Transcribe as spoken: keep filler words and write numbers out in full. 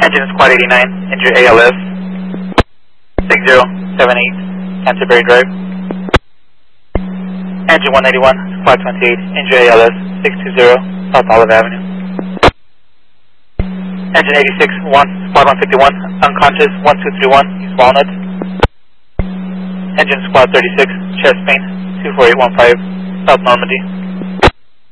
Engine Squad eighty-nine, injured A L S. six zero seven eight, Canterbury Drive. Engine one ninety-one, Squad twenty-eight, injured A L S. six two zero, South Olive Avenue. Engine eighty-six, one, Squad one fifty-one, unconscious, one two three one, East Walnut. Engine Squad thirty-six, chest pain, two four eight one five, South Normandy.